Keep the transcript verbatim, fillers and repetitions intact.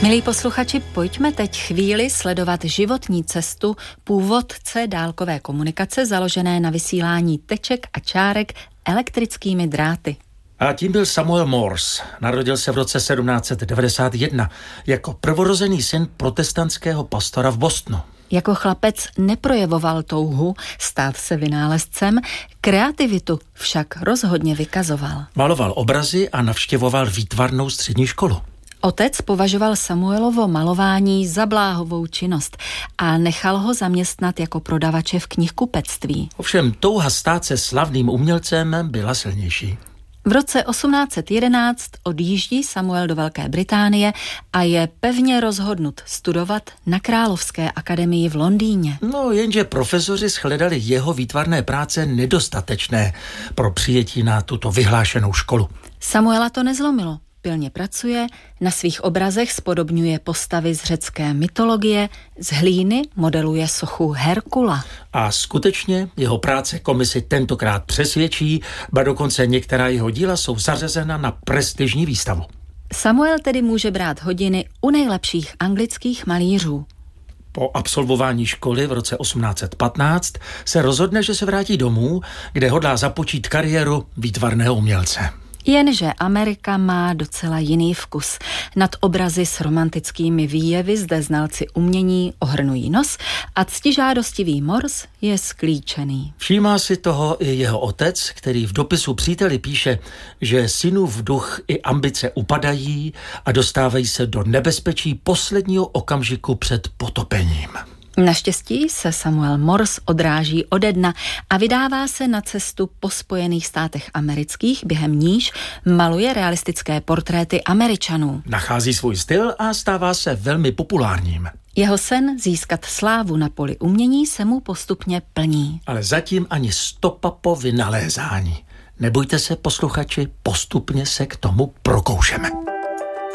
Milí posluchači, pojďme teď chvíli sledovat životní cestu původce dálkové komunikace založené na vysílání teček a čárek elektrickými dráty. A tím byl Samuel Morse. Narodil se v roce sedmnáct set devadesát jedna jako prvorozený syn protestantského pastora v Bostonu. Jako chlapec neprojevoval touhu stát se vynálezcem, kreativitu však rozhodně vykazoval. Maloval obrazy a navštěvoval výtvarnou střední školu. Otec považoval Samuelovo malování za bláhovou činnost a nechal ho zaměstnat jako prodavače v knihkupectví. Ovšem touha stát se slavným umělcem byla silnější. V roce osmnáct set jedenáct odjíždí Samuel do Velké Británie a je pevně rozhodnut studovat na Královské akademii v Londýně. No, jenže profesoři shledali jeho výtvarné práce nedostatečné pro přijetí na tuto vyhlášenou školu. Samuela to nezlomilo. Pilně pracuje, na svých obrazech spodobňuje postavy z řecké mytologie, z hlíny modeluje sochu Herkula. A skutečně jeho práce komisi tentokrát přesvědčí, ba dokonce některá jeho díla jsou zařazena na prestižní výstavu. Samuel tedy může brát hodiny u nejlepších anglických malířů. Po absolvování školy v roce osmnáct set patnáct se rozhodne, že se vrátí domů, kde hodlá započít kariéru výtvarného umělce. Jenže Amerika má docela jiný vkus. Nad obrazy s romantickými výjevy zde znalci umění ohrnují nos a ctižádostivý Morse je sklíčený. Všímá si toho i jeho otec, který v dopisu příteli píše, že synův duch i ambice upadají a dostávají se do nebezpečí posledního okamžiku před potopením. Naštěstí se Samuel Morse odráží ode dna a vydává se na cestu po Spojených státech amerických, během níž maluje realistické portréty Američanů. Nachází svůj styl a stává se velmi populárním. Jeho sen získat slávu na poli umění se mu postupně plní. Ale zatím ani stopa po vynalézání. Nebojte se, posluchači, postupně se k tomu prokoušeme.